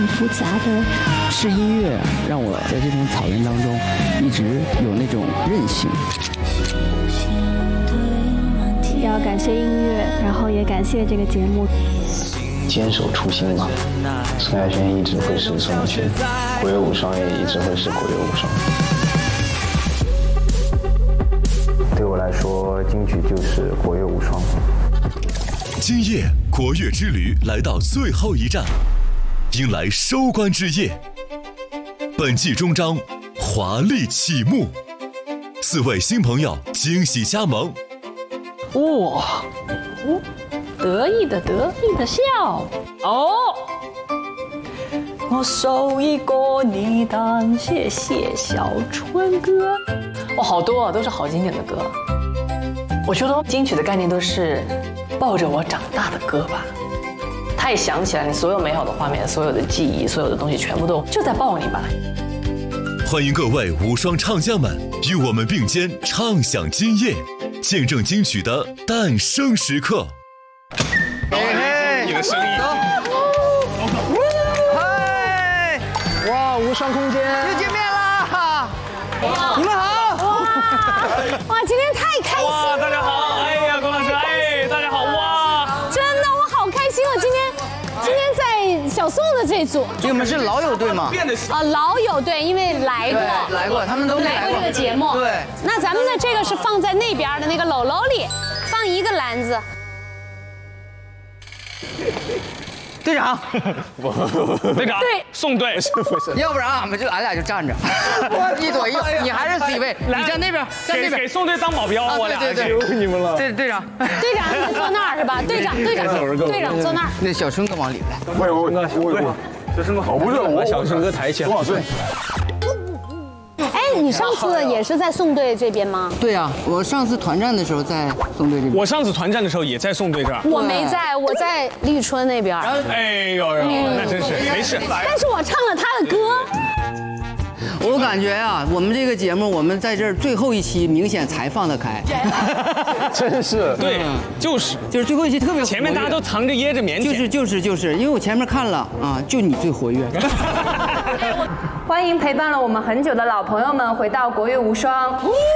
复杂的。 是音乐让我在这片草原当中一直有那种韧性。 要感谢音乐，然后也感谢这个节目。 坚守初心嘛，宋亚轩一直会是宋亚轩，国乐无双也一直会是国乐无双。对我来说，京剧就是国乐无双。 今夜国乐之旅来到最后一站，迎来收官之夜。本季终章华丽启幕，4位新朋友惊喜加盟。 哇，得意的笑哦。我手一过你当，谢谢小春哥。哇，好多啊，都是好经典的歌。我觉得金曲的概念都是抱着我长大的歌吧。它一响起来，你所有美好的画面、所有的记忆、所有的东西，全部都就在抱你吧。 欢迎各位无双唱将们与我们并肩唱响今夜，见证金曲的诞生时刻。 你的声音。 嗨，哇，无双空间又见面啦！你们好！ 哇，今天太开心了！ 哇，大家好！哎呀，龚老师，哎，大家好！哇， 真的，我好开心！我今天在小宋的这组， 你们是老友队吗？ 老友队，因为来过， 他们都来过这个节目。 对， 那咱们的这个是放在那边的那个篓里，放一个篮子。 队长， 队长， 对， 送队， 要不然俺俩就站着，一左一右，你还是 C 位，你站那边，站那边， 给送队当保镖，我俩对，你们了。队长， 你坐那儿是吧？队长坐那儿。 那小春哥往里来。 我，小春哥好，不是我， 小春哥抬起来。 多少岁？ 哎，你上次也是在宋队这边吗？ 对啊，我上次团战的时候在宋队这边。 我上次团战的时候也在宋队这儿。 我没在，我在立春那边。 哎呦，那真是没事。 但是我唱了他的歌。 我感觉啊，我们这个节目，我们在这儿最后一期明显才放得开， 真是。 对，就是最后一期特别活跃， 前面大家都藏着掖着腼腆。 就是，因为我前面看了啊，就你最活跃。 欢迎陪伴了我们很久的老朋友们回到国乐无双。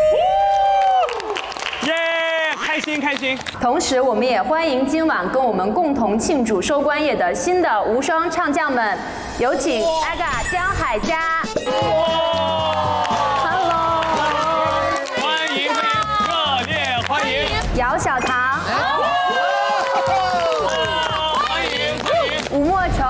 耶，开心！ 同时，我们也欢迎今晚跟我们共同庆祝收官夜的新的无双唱将们，有请 AGA 江海佳。Hello， 欢迎，热烈欢迎姚小棠。 欢迎， 吴莫愁。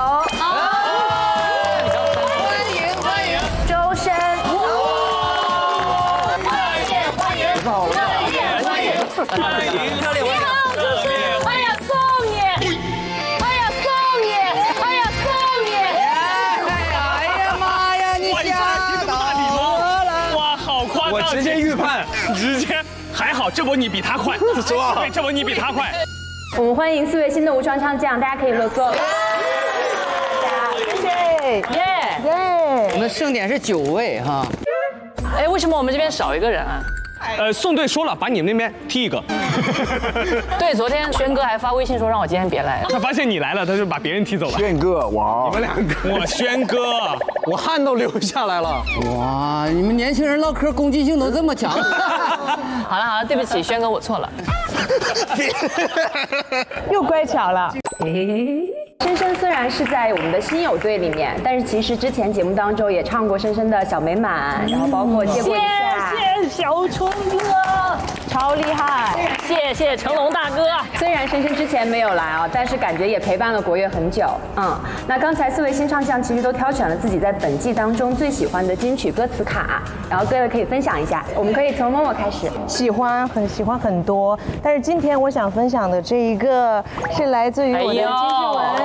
我直接预判，还好，这波你比他快，对，这波你比他快。 我们欢迎4位新的无双唱将，大家可以落座了。 谢谢， 我们盛典是9位哈。 哎，为什么我们这边少一个人啊？ 宋队说了，把你们那边踢一个。 对，昨天轩哥还发微信说让我今天别来了。 他发现你来了，他就把别人踢走了。 轩哥，哇， 你们2个，我轩哥， 我汗都流下来了。 哇，你们年轻人唠嗑攻击性都这么强。 好了，对不起，轩哥，我错了。 又乖巧了。 深深虽然是在我们的新友队里面，但是其实之前节目当中也唱过深深的小美满，然后包括接过一下。 谢谢小春哥，超厉害！谢谢成龙大哥。 虽然深深之前没有来啊，但是感觉也陪伴了国乐很久。那刚才4位新唱将其实都挑选了自己在本季当中最喜欢的金曲歌词卡，然后各位可以分享一下。我们可以从默默开始。 很喜欢很多，但是今天我想分享的这一个是来自于我的金志文。